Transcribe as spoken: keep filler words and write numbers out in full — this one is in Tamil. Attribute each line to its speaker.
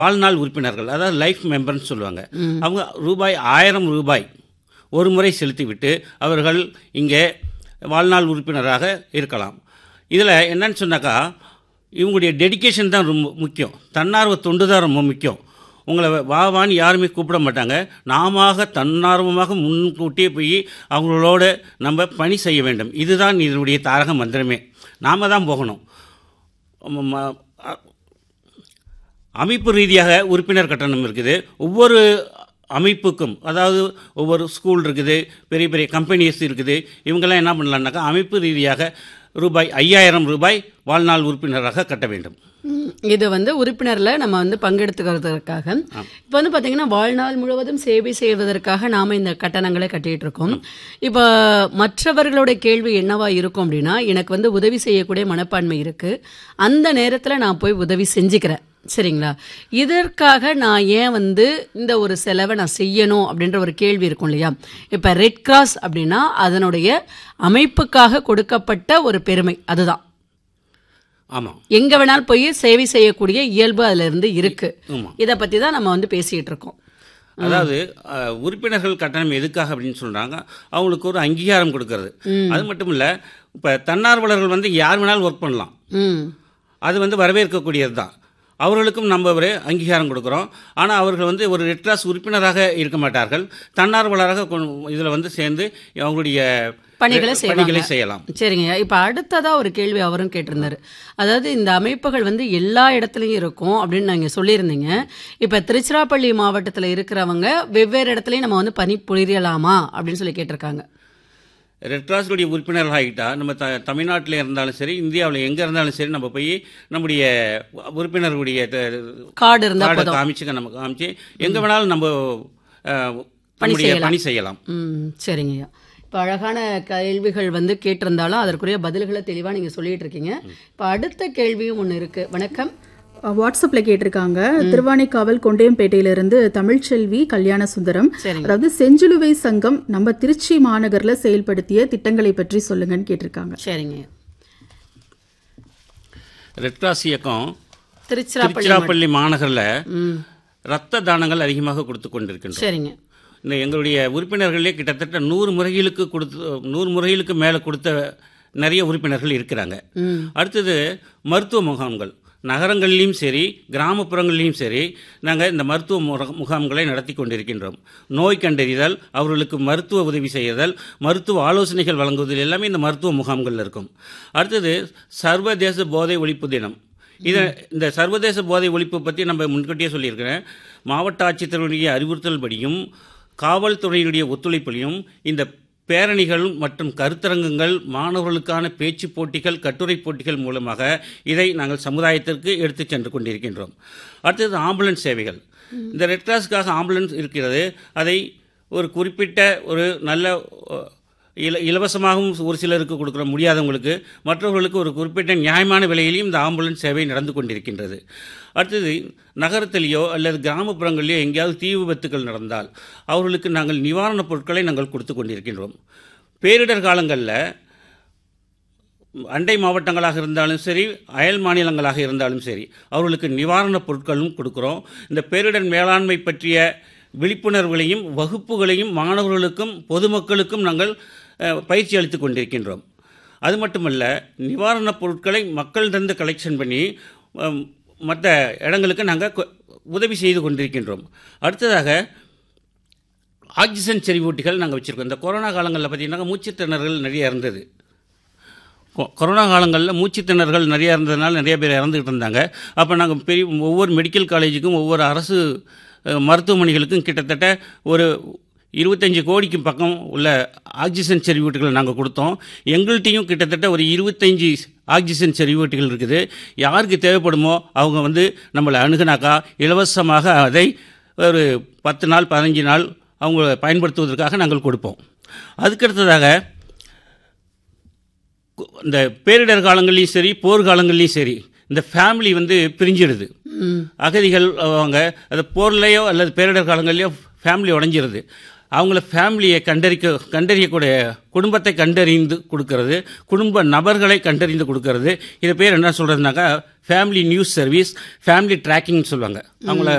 Speaker 1: வாழ்நாள் உறுப்பினர்கள், அதாவது லைஃப் மெம்பர்னு சொல்லுவாங்க. அவங்க ரூபாய் ஆயிரம் ரூபாய் ஒரு முறை செலுத்திவிட்டு அவர்கள் இங்கே வாழ்நாள் உறுப்பினராக இருக்கலாம். இதில் என்னன்னு சொன்னாக்கா, இவங்களுடைய டெடிகேஷன் தான் ரொம்ப முக்கியம். தன்னார்வ தொண்டு தான் ரொம்ப முக்கியம். உங்களை வா வான்னு யாருமே கூப்பிட மாட்டாங்க. நாம தன்னார்வமாக முன்கூட்டியே போய் அவங்களோட நம்ம பணி செய்ய வேண்டும். இதுதான் இதனுடைய தாரக மந்திரமே. நாம தான் போகணும். அமைப்பு ரீதியாக உறுப்பினர் கட்டணம் இருக்குது. ஒவ்வொரு அமைப்புக்கும், அதாவது ஒவ்வொரு ஸ்கூல் இருக்குது, பெரிய பெரிய கம்பெனிஸ் இருக்குது. இவங்கெல்லாம் என்ன பண்ணலான்னாக்கா, அமைப்பு ரீதியாக ரூபாய் ஐயாயிரம் ரூபாய் வாழ்நாள் உறுப்பினராக கட்ட வேண்டும்.
Speaker 2: இது வந்து உறுப்பினரில் நம்ம வந்து பங்கெடுத்துக்கிறதுக்காக. இப்போ வந்து பார்த்தீங்கன்னா, வாழ்நாள் முழுவதும் சேவை செய்வதற்காக நாம் இந்த கட்டணங்களை கட்டிகிட்டு இருக்கோம். இப்போ மற்றவர்களுடைய கேள்வி என்னவா இருக்கும் அப்படின்னா, எனக்கு வந்து உதவி செய்யக்கூடிய மனப்பான்மை இருக்குது, அந்த நேரத்தில் நான் போய் உதவி செஞ்சுக்கிறேன், சரிங்களா? இதற்காக நான் ஏன் வந்து இந்த ஒரு செலவை நான் செய்யணும் அப்படின்ற ஒரு கேள்வி இருக்கும் இல்லையா? இப்போ ரெட் கிராஸ் அப்படின்னா அதனுடைய அமைப்புக்காக கொடுக்கப்பட்ட ஒரு பெருமை, அதுதான்.
Speaker 1: ஆமாம்,
Speaker 2: எங்கே வேணாலும் போய் சேவை செய்யக்கூடிய இயல்பு அதில் இருந்து இருக்கு. இதை பற்றி தான் நம்ம வந்து பேசிகிட்டு இருக்கோம்.
Speaker 1: அதாவது உறுப்பினர்கள் கட்டணம் எதுக்காக அப்படின்னு சொல்கிறாங்க, அவங்களுக்கு ஒரு அங்கீகாரம் கொடுக்கறது. அது மட்டும் இல்லை, இப்போ தன்னார்வலர்கள் வந்து யார் வேணாலும் ஒர்க் பண்ணலாம், அது வந்து வரவேற்கக்கூடியது தான். அவர்களுக்கும் நம்ம ஒரு அங்கீகாரம் கொடுக்குறோம். ஆனால் அவர்கள் வந்து ஒரு ரெட் கிராஸ் உறுப்பினராக இருக்க மாட்டார்கள், தன்னார்வலராக இதில் வந்து சேர்ந்து அவங்களுடைய
Speaker 2: பணிகளை
Speaker 1: பணிகளை செய்யலாம்.
Speaker 2: சரிங்க. இப்போ அடுத்ததாக ஒரு கேள்வி அவரும் கேட்டிருந்தாரு. அதாவது இந்த அமைப்புகள் வந்து எல்லா இடத்துலையும் இருக்கும் அப்படின்னு நீங்கள் சொல்லியிருந்தீங்க. இப்போ திருச்சிராப்பள்ளி மாவட்டத்தில் இருக்கிறவங்க வெவ்வேறு இடத்துலையும் நம்ம வந்து பணி புரியலாமா அப்படின்னு சொல்லி கேட்டிருக்காங்க.
Speaker 1: ரெட் கிராஸுடைய உறுப்பினர்கள் ஆகிட்டா நம்ம த தமிழ்நாட்டில் இருந்தாலும் சரி, இந்தியாவில் எங்கே இருந்தாலும் சரி, நம்ம போய் நம்முடைய உறுப்பினர்களுடைய
Speaker 2: கார்டு இருந்தால்
Speaker 1: காமிச்சு நம்ம காமிச்சு எங்கே வேணாலும் நம்ம பணி செய்யலாம்.
Speaker 2: ம், சரிங்கய்யா. இப்போ அழகான கேள்விகள் வந்து கேட்டிருந்தாலும் அதற்குரிய பதில்களை தெளிவாக நீங்கள் சொல்லிட்டு இருக்கீங்க. இப்போ அடுத்த கேள்வியும் ஒன்று இருக்குது. வணக்கம்.
Speaker 3: வாட்ஸ்அப்பில் கேட்டிருக்காங்க. திருவானைக்காவல் கொண்டையம்பேட்டையிலிருந்து தமிழ்ச்செல்வி கல்யாண சுந்தரம். அதாவது செஞ்சிலுவை சங்கம் நம்ம திருச்சி மாநகரில் செயல்படுத்திய திட்டங்களை பற்றி சொல்லுங்கன்னு கேட்டிருக்காங்க.
Speaker 2: சரிங்க.
Speaker 1: ரெட் கிராஸ் இயக்கம்
Speaker 2: திருச்சிராப்பள்ளி
Speaker 1: மாநகரில் ரத்த தானங்கள் அதிகமாக கொடுத்து கொண்டிருக்கின்றோம்.
Speaker 2: சரிங்க.
Speaker 1: இந்த எங்களுடைய உறுப்பினர்களே கிட்டத்தட்ட நூறு முறைகளுக்கு கொடுத்து நூறு முறைகளுக்கு மேலே கொடுத்த நிறைய உறுப்பினர்கள் இருக்கிறாங்க. அடுத்தது மருத்துவ முகாம்கள் நகரங்களிலும் சரி கிராமப்புறங்களிலும் சரி நாங்கள் இந்த மருத்துவ முகாம்களை நடத்தி கொண்டிருக்கின்றோம். நோய் கண்டறிதல், அவர்களுக்கு மருத்துவ உதவி செய்தல், மருத்துவ ஆலோசனைகள் வழங்குவதில் எல்லாமே இந்த மருத்துவ முகாம்கள் இருக்கும். அடுத்தது சர்வதேச போதை ஒழிப்பு தினம். இதை இந்த சர்வதேச போதை ஒழிப்பு பற்றி நம்ம முன்கூட்டியே சொல்லியிருக்கிறேன். மாவட்ட ஆட்சித்தலைவருடைய அறிவுறுத்தல் படியும் காவல்துறையினுடைய ஒத்துழைப்பிலையும் இந்த பேரணிகள் மற்றும் கருத்தரங்குகள், மாணவர்களுக்கான பேச்சு போட்டிகள், கட்டுரை போட்டிகள் மூலமாக இதை நாங்கள் சமுதாயத்திற்கு எடுத்து சென்று கொண்டிருக்கின்றோம். அடுத்தது ஆம்புலன்ஸ் சேவைகள். இந்த ரெட் கிராஸ்க்காக ஆம்புலன்ஸ் இருக்கிறது. அதை ஒரு குறிப்பிட்ட ஒரு நல்ல இல இலவசமாகவும் ஒரு சிலருக்கு கொடுக்குற முடியாதவங்களுக்கு, மற்றவர்களுக்கு ஒரு குறிப்பிட்ட நியாயமான விலையிலையும் இந்த ஆம்புலன்ஸ் சேவை நடந்து கொண்டிருக்கின்றது. அடுத்தது நகரத்திலேயோ அல்லது கிராமப்புறங்களிலேயோ எங்கேயாவது தீ விபத்துக்கள் நடந்தால் அவர்களுக்கு நாங்கள் நிவாரணப் பொருட்களை நாங்கள் கொடுத்து கொண்டிருக்கின்றோம். பேரிடர் காலங்களில் அண்டை மாவட்டங்களாக இருந்தாலும் சரி, அயல் மாநிலங்களாக இருந்தாலும் சரி, அவர்களுக்கு நிவாரணப் பொருட்களும் கொடுக்குறோம். இந்த பேரிடர் மேலாண்மை பற்றிய விழிப்புணர்வுகளையும் வகுப்புகளையும் மாணவர்களுக்கும் பொதுமக்களுக்கும் நாங்கள் பயிற்சி அளித்து கொண்டிருக்கின்றோம். அது மட்டுமல்ல, நிவாரணப் பொருட்களை மக்களிடந்து கலெக்ஷன் பண்ணி மற்ற இடங்களுக்கு நாங்கள் உதவி செய்து கொண்டிருக்கின்றோம். அடுத்ததாக ஆக்சிஜன் செறிவூட்டிகள் நாங்கள் வச்சுருக்கோம். இந்த கொரோனா காலங்களில் பார்த்திங்கன்னா மூச்சுத்திணறல் நிறைய இருந்தது. கொரோனா காலங்களில் மூச்சுத்திணறல் நிறையா இருந்ததுனால நிறைய பேர் இறந்துக்கிட்டு இருந்தாங்க. அப்போ நாங்கள் பெரிய ஒவ்வொரு மெடிக்கல் காலேஜுக்கும் ஒவ்வொரு அரசு மருத்துவமனைகளுக்கும் கிட்டத்தட்ட ஒரு இருபத்தஞ்சி கோடிக்கு பக்கம் உள்ள ஆக்சிஜன் செறிவூட்டுகளை நாங்கள் கொடுத்தோம். எங்கள்கிட்டையும் கிட்டத்தட்ட ஒரு இருபத்தஞ்சி ஆக்சிஜன் செறிவூட்டுகள் இருக்குது. யாருக்கு தேவைப்படுமோ அவங்க வந்து நம்மளை அணுகுனாக்கா இலவசமாக அதை ஒரு பத்து நாள் பதினஞ்சு நாள் அவங்க பயன்படுத்துவதற்காக நாங்கள் கொடுப்போம். அதுக்கடுத்ததாக இந்த பேரிடர் காலங்கள்லையும் சரி, போர்க்காலங்கள்லையும் சரி, இந்த ஃபேமிலி வந்து பிரிஞ்சிடுது. அகதிகள் அவங்க அது போர்லையோ அல்லது பேரிடர் காலங்கள்லையோ ஃபேமிலி உடஞ்சிருது. அவங்கள ஃபேமிலியை கண்டறிக்க கண்டறியக்கூடிய குடும்பத்தை கண்டறிந்து கொடுக்கறது, குடும்ப நபர்களை கண்டறிந்து கொடுக்கறது. இது பேர் என்ன சொல்கிறதுனாக்கா ஃபேமிலி நியூஸ் சர்வீஸ், ஃபேமிலி ட்ராக்கிங்னு சொல்லுவாங்க. அவங்கள